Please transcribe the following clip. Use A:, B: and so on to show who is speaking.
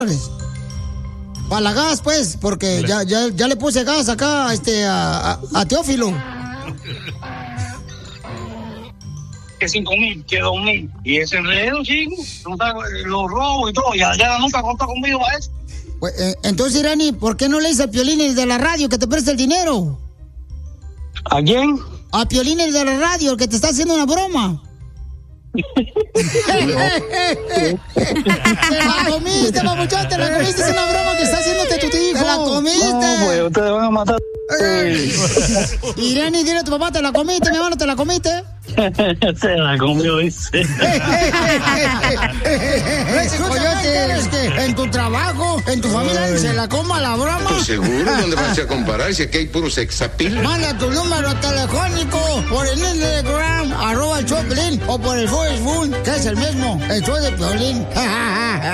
A: Para la gas, pues, porque ya le puse gas acá a Teófilo.
B: Que 5,000, que 2,000. Y ese enredo, chico, los robos y todo. Ya nunca contó conmigo a eso.
A: Pues, entonces, Irani, ¿por qué no le dices a Piolín de la radio que te preste el dinero?
B: ¿A quién?
A: A Piolín de la radio, el que te está haciendo una broma. Te la comiste, papuchón, te la comiste. Es una broma que está haciéndote tu hijo. Te la comiste.
B: No, pues ustedes van a matar.
A: Irani, dile a tu papá, te la comiste, mi hermano, te la comiste.
B: Se la comió, dice.
A: ¿Quieres que en tu trabajo, en tu familia, se la coma la broma?
C: ¿Tú seguro? ¿Dónde vas a comparar? Si aquí hay puro sexapil.
A: Manda tu número telefónico por el Instagram, @el show de Piolín, o por el Facebook, que es el mismo, el show de Piolín.